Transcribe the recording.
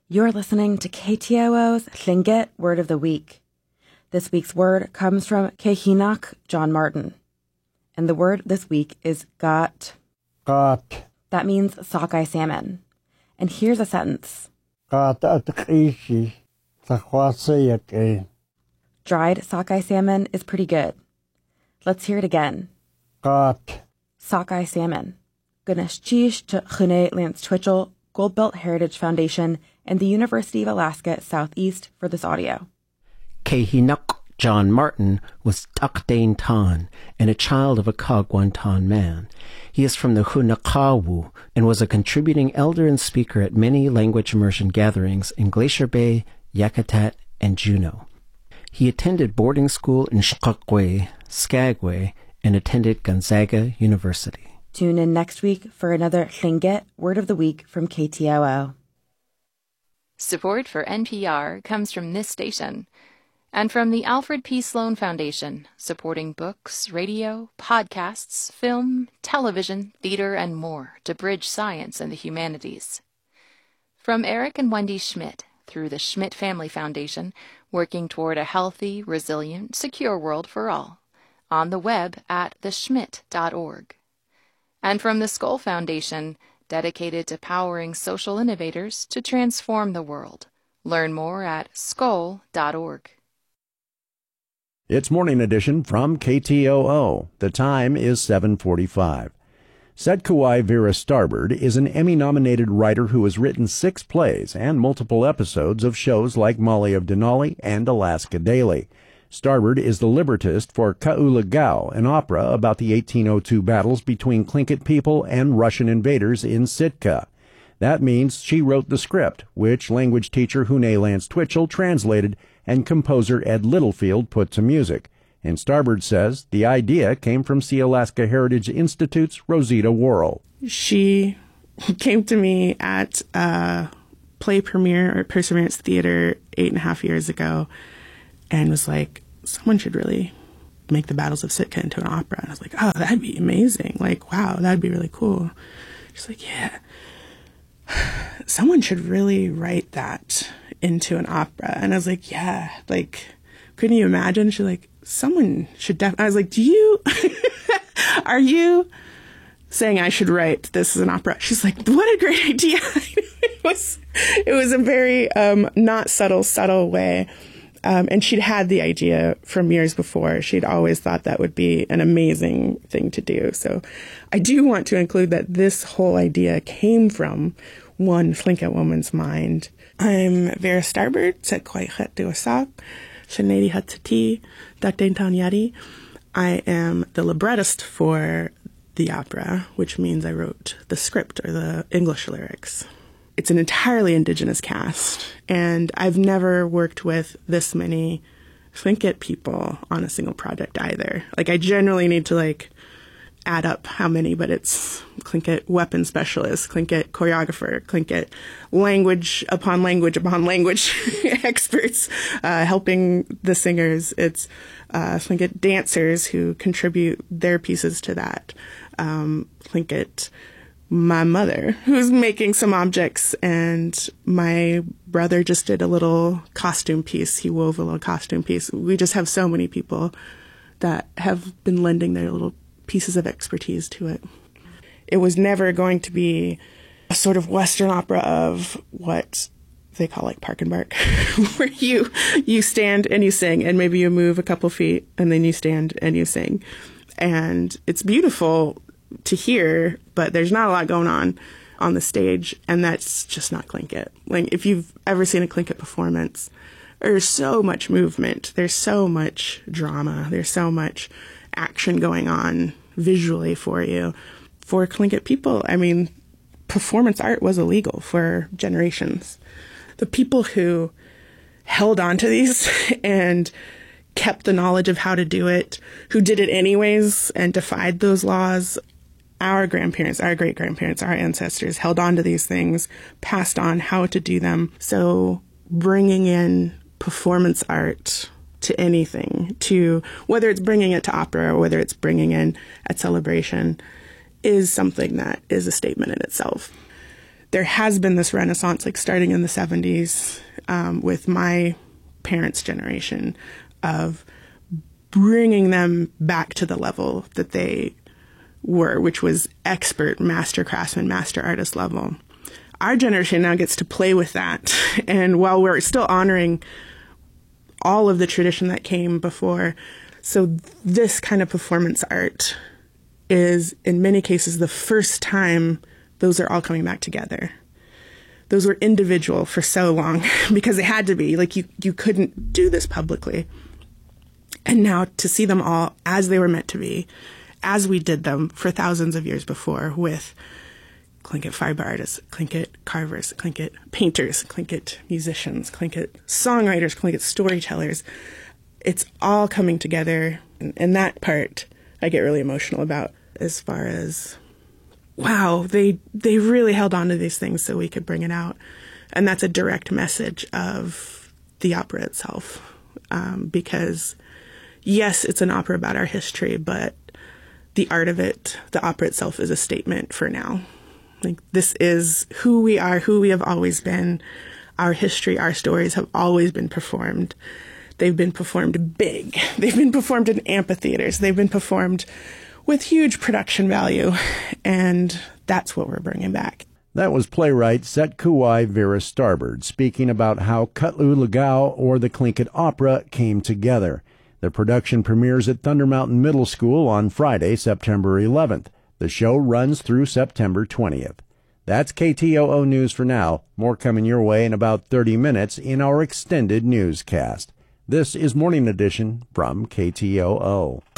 You're listening to KTOO's Tlingit Word of the Week. This week's word comes from Kehinak John Martin. And the word this week is got. Got. That means sockeye salmon. And here's a sentence. Got Dried sockeye salmon is pretty good. Let's hear it again. Got. Sockeye salmon. Gunashchish to Chune Lance Twitchell, Goldbelt Heritage Foundation, and the University of Alaska Southeast for this audio. Kehinuk John Martin was Takdain Tan and a child of a Kagwantan man. He is from the Hunakawu and was a contributing elder and speaker at many language immersion gatherings in Glacier Bay, Yakutat, and Juneau. He attended boarding school in Skagway, and attended Gonzaga University. Tune in next week for another Tlingit Word of the Week from KTOO. Support for NPR comes from this station and from the Alfred P. Sloan Foundation, supporting books, radio, podcasts, film, television, theater, and more to bridge science and the humanities. From Eric and Wendy Schmidt through the Schmidt Family Foundation, working toward a healthy, resilient, secure world for all, on the web at theschmidt.org. And from the Skoll Foundation, dedicated to powering social innovators to transform the world. Learn more at skoll.org. It's Morning Edition from KTOO. The time is 7:45. Sedkawai Vera Starbird is an Emmy-nominated writer who has written 6 plays and multiple episodes of shows like Molly of Denali and Alaska Daily. Starbird is the librettist for Kaulagau, an opera about the 1802 battles between Tlingit people and Russian invaders in Sitka. That means she wrote the script, which language teacher Hune Lance Twitchell translated and composer Ed Littlefield put to music. And Starbird says the idea came from Sealaska Heritage Institute's Rosita Worrell. She came to me at a play premiere at Perseverance Theater 8.5 years ago and was like, someone should really make the Battles of Sitka into an opera. And I was like, oh, that'd be amazing. Like, wow, that'd be really cool. She's like, yeah, someone should really write that into an opera. And I was like, yeah, like, couldn't you imagine? She's like, someone should I was like, are you saying I should write this as an opera? She's like, what a great idea. It was a very not subtle way. And she'd had the idea from years before. She'd always thought that would be an amazing thing to do. So I do want to include that this whole idea came from one Tlingit woman's mind. I'm Vera Starbird, Sedkawai Chetduasak, Shanedi Hatsati, Dakdain Tanyari. I am the librettist for the opera, which means I wrote the script or the English lyrics. It's an entirely indigenous cast, and I've never worked with this many Tlingit people on a single project either. Like, I generally need to, add up how many, but it's Tlingit weapon specialist, Tlingit choreographer, Tlingit language upon language experts helping the singers. It's Tlingit dancers who contribute their pieces to that. Tlingit my mother, who's making some objects, and my brother just did a little costume piece. He wove a little costume piece. We just have so many people that have been lending their little pieces of expertise to it. It was never going to be a sort of Western opera of what they call Park and Bark, where you stand and you sing, and maybe you move a couple feet, and then you stand and you sing. And it's beautiful to hear, but there's not a lot going on the stage, and that's just not Tlingit. If you've ever seen a Tlingit performance, there's so much movement, there's so much drama, there's so much action going on visually for you. For Tlingit people, performance art was illegal for generations. The people who held on to these and kept the knowledge of how to do it, who did it anyways and defied those laws, our grandparents, our great-grandparents, our ancestors held on to these things, passed on how to do them. So bringing in performance art to anything, to whether it's bringing it to opera or whether it's bringing in at celebration, is something that is a statement in itself. there has been this renaissance, like starting in the 70s with my parents' generation, of bringing them back to the level that they were, which was expert master craftsman, master artist level. Our generation now gets to play with that. And while we're still honoring all of the tradition that came before, so this kind of performance art is, in many cases, the first time those are all coming back together. Those were individual for so long because they had to be. Like, you couldn't do this publicly. And now to see them all as they were meant to be, as we did them for thousands of years before, with Tlingit fiber artists, Tlingit carvers, Tlingit painters, Tlingit musicians, Tlingit songwriters, Tlingit storytellers. It's all coming together. And that part I get really emotional about, as far as, wow, they really held on to these things so we could bring it out. And that's a direct message of the opera itself. Because, yes, it's an opera about our history, but the art of it, the opera itself, is a statement for now. Like, this is who we are, who we have always been. Our history, our stories have always been performed. They've been performed big. They've been performed in amphitheaters. They've been performed with huge production value. And that's what we're bringing back. That was playwright Setkuwai Vera Starbird speaking about how Kutlu Lagau, or the Tlingit Opera, came together. The production premieres at Thunder Mountain Middle School on Friday, September 11th. The show runs through September 20th. That's KTOO News for now. More coming your way in about 30 minutes in our extended newscast. This is Morning Edition from KTOO.